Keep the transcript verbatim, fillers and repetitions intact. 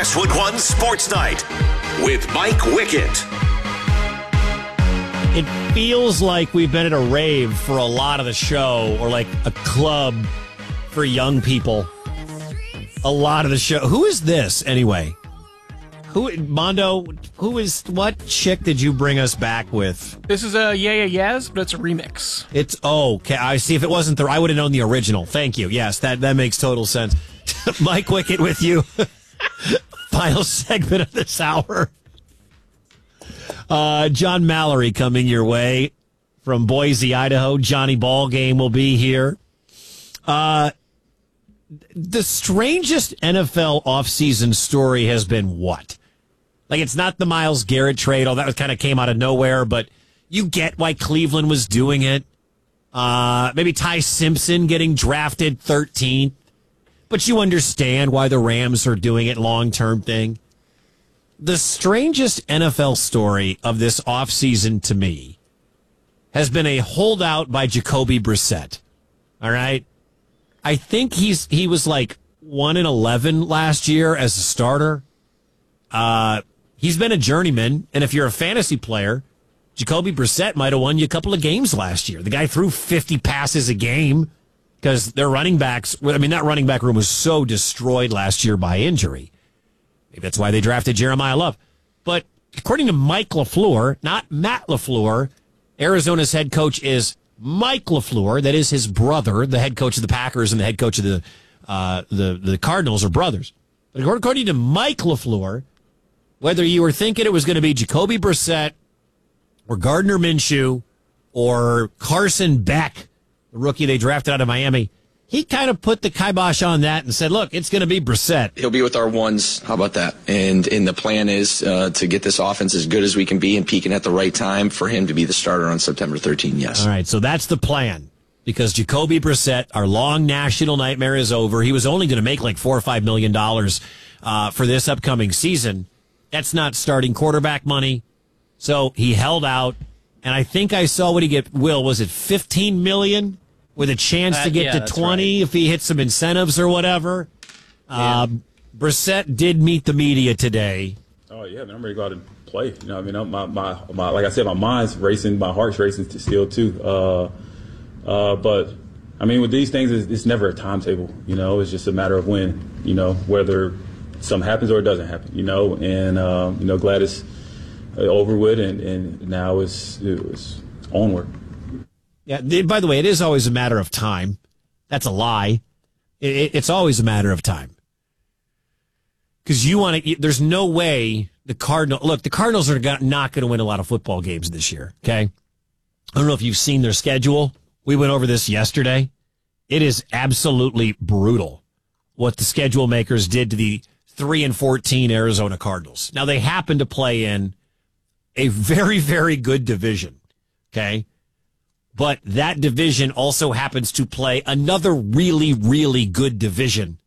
Westwood One Sports Night with Mike Wickett. It feels like we've been at a rave for a lot of the show, or like a club for young people. A lot of the show. Who is this anyway? Who, Mondo, who is, what chick did you bring us back with? This is a Yeah Yeah Yeahs, but it's a remix. It's, oh, okay. I see. If it wasn't the, I would have known the original. Thank you. Yes, that, that makes total sense. Mike Wickett with you. Final segment of this hour. Uh, John Mallory coming your way from Boise, Idaho. Johnny Ballgame will be here. Uh, the strangest N F L offseason story has been what? Like, it's not the Myles Garrett trade. All that kind of came out of nowhere, but you get why Cleveland was doing it. Uh, maybe Ty Simpson getting drafted thirteenth. But you understand why the Rams are doing it, long-term thing. The strangest N F L story of this offseason to me has been a holdout by Jacoby Brissett. All right? I think he's he was like one and eleven last year as a starter. Uh, he's been a journeyman, and if you're a fantasy player, Jacoby Brissett might have won you a couple of games last year. The guy threw fifty passes a game. Because their running backs, I mean, that running back room was so destroyed last year by injury. Maybe that's why they drafted Jeremiah Love. But according to Mike LaFleur, not Matt LaFleur, Arizona's head coach is Mike LaFleur. That is his brother, the head coach of the Packers and the head coach of the uh, the, the Cardinals are brothers. But according to Mike LaFleur, whether you were thinking it was going to be Jacoby Brissett or Gardner Minshew or Carson Beck, the rookie they drafted out of Miami, he kind of put the kibosh on that and said, look, it's going to be Brissett. He'll be with our ones. How about that? And and the plan is uh, to get this offense as good as we can be and peaking at the right time for him to be the starter on September thirteenth, yes. All right, so that's the plan. Because Jacoby Brissett, our long national nightmare is over. He was only going to make like four or five million dollars uh, for this upcoming season. That's not starting quarterback money. So he held out. And I think I saw what he get, Will, was it fifteen million dollars with a chance uh, to get yeah, to twenty right. if he hit some incentives or whatever? Yeah. Um, Brissett did meet the media today. Oh, yeah, man, I'm ready to go out and play. You know, I mean, I'm, my, my, my, like I said, my mind's racing, my heart's racing still, too. Uh, uh, but, I mean, with these things, it's, it's never a timetable, you know. It's just a matter of when, you know, whether something happens or it doesn't happen, you know. And, um, you know, glad it's over with, and, and now it's, it's onward. Yeah. By the way, it is always a matter of time. That's a lie. It, it, it's always a matter of time. Because you want to. There's no way the Cardinal. Look, the Cardinals are not going to win a lot of football games this year. Okay. I don't know if you've seen their schedule. We went over this yesterday. It is absolutely brutal what the schedule makers did to the three and fourteen Arizona Cardinals. Now they happen to play in a very, very good division. Okay. But that division also happens to play another really, really good division